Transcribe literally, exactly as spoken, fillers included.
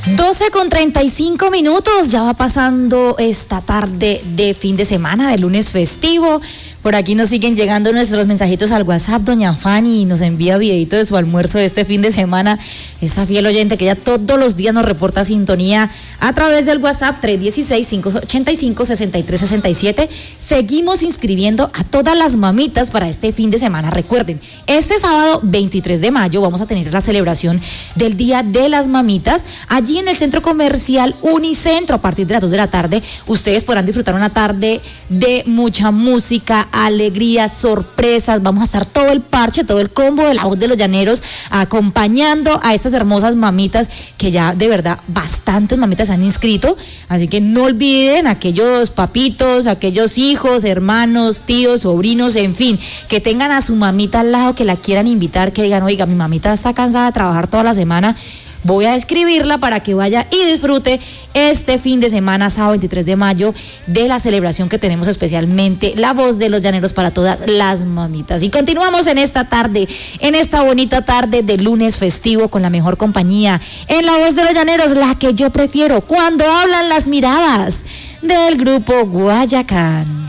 doce con treinta y cinco minutos, ya va pasando esta tarde de fin de semana, de lunes festivo. Por aquí nos siguen llegando nuestros mensajitos al WhatsApp. Doña Fanny nos envía videito de su almuerzo de este fin de semana. Esta fiel oyente que ya todos los días nos reporta sintonía a través del WhatsApp tres uno seis, cinco ocho cinco, seis tres seis siete. Seguimos inscribiendo a todas las mamitas para este fin de semana. Recuerden, este sábado veintitrés de mayo vamos a tener la celebración del Día de las Mamitas. Allí en el Centro Comercial Unicentro, a partir de las dos de la tarde, ustedes podrán disfrutar una tarde de mucha música, alegrías, sorpresas. Vamos a estar todo el parche, todo el combo de La Voz de los Llaneros acompañando a estas hermosas mamitas que ya de verdad bastantes mamitas se han inscrito, así que no olviden aquellos papitos, aquellos hijos, hermanos, tíos, sobrinos, en fin, que tengan a su mamita al lado, que la quieran invitar, que digan, oiga, mi mamita está cansada de trabajar toda la semana, voy a escribirla para que vaya y disfrute este fin de semana, sábado veintitrés de mayo, de la celebración que tenemos especialmente La Voz de los Llaneros para todas las mamitas. Y continuamos en esta tarde, en esta bonita tarde de lunes festivo con la mejor compañía, en La Voz de los Llaneros, la que yo prefiero, cuando hablan las miradas del grupo Guayacán.